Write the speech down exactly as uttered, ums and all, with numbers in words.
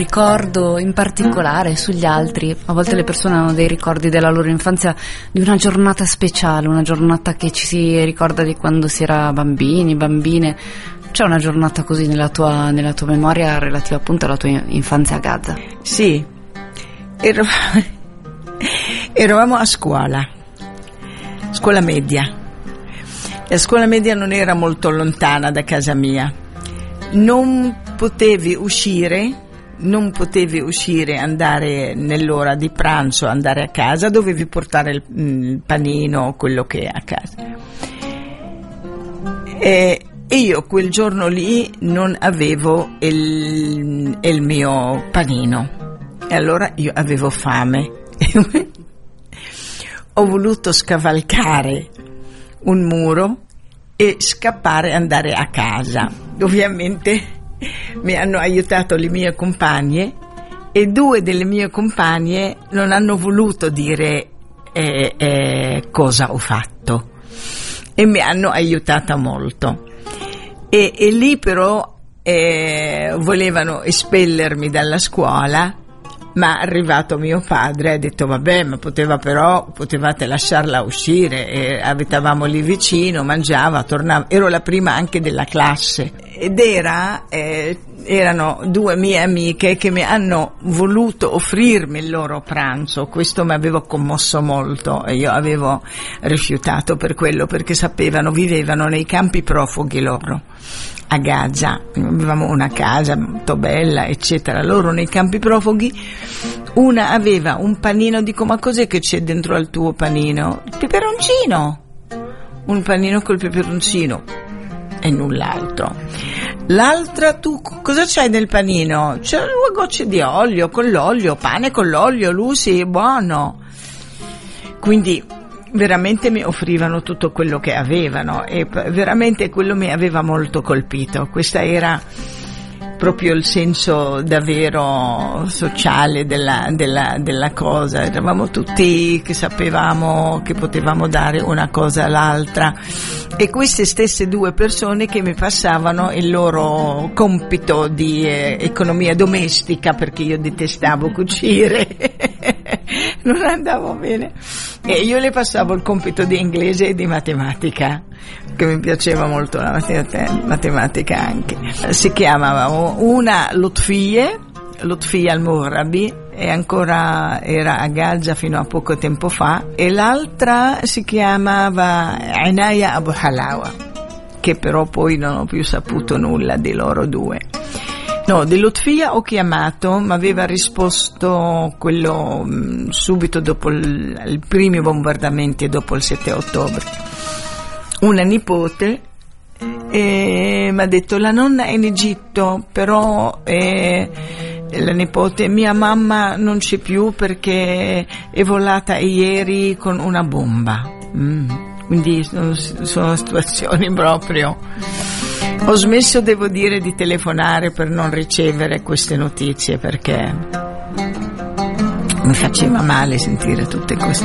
Ricordo in particolare sugli altri, a volte le persone hanno dei ricordi della loro infanzia, di una giornata speciale, una giornata che ci si ricorda di quando si era bambini, bambine. C'è una giornata così nella tua, nella tua memoria relativa appunto alla tua infanzia a Gaza? Sì, eravamo, eravamo a scuola, scuola media. La scuola media non era molto lontana da casa mia. Non potevi uscire non potevi uscire, andare nell'ora di pranzo, andare a casa, dovevi portare il, il panino, quello che è a casa. E io quel giorno lì non avevo il, il mio panino e allora io avevo fame. Ho voluto scavalcare un muro e scappare e andare a casa. Ovviamente mi hanno aiutato le mie compagne e due delle mie compagne non hanno voluto dire eh, eh, cosa ho fatto e mi hanno aiutata molto e, e lì però eh, volevano espellermi dalla scuola, ma è arrivato mio padre e ha detto vabbè, ma poteva però potevate lasciarla uscire, e abitavamo lì vicino, mangiava, tornava, ero la prima anche della classe ed era eh, erano due mie amiche che mi hanno voluto offrirmi il loro pranzo. Questo mi aveva commosso molto e io avevo rifiutato per quello, perché sapevano, vivevano nei campi profughi loro a Gaza, avevamo una casa molto bella eccetera, loro nei campi profughi. Una aveva un panino, dico ma cos'è che c'è dentro al tuo panino? Il peperoncino, un panino col peperoncino e null'altro. L'altra, tu cosa c'hai nel panino? C'è due gocce di olio, con l'olio, pane con l'olio, Lucy, è buono. Quindi veramente mi offrivano tutto quello che avevano e veramente quello mi aveva molto colpito. Questa era proprio il senso davvero sociale della, della, della cosa. Eravamo tutti che sapevamo che potevamo dare una cosa all'altra e queste stesse due persone che mi passavano il loro compito di eh, economia domestica, perché io detestavo cucire non andavo bene, e io le passavo il compito di inglese e di matematica, che mi piaceva molto la matematica anche. Si chiamava una Lutfie, Lutfia al-Mughrabi, e ancora era a Gaza fino a poco tempo fa, e l'altra si chiamava Inaya Abu Halawa, che però poi non ho più saputo nulla di loro due. No, di Lutfia ho chiamato, mi aveva risposto quello mh, subito dopo il, i primi bombardamenti, dopo il sette ottobre. Una nipote e mi ha detto la nonna è in Egitto, però eh, la nipote, mia mamma non c'è più perché è volata ieri con una bomba. Mm. Quindi sono, sono situazioni proprio. Ho smesso, devo dire, di telefonare per non ricevere queste notizie, perché mi faceva male sentire tutte queste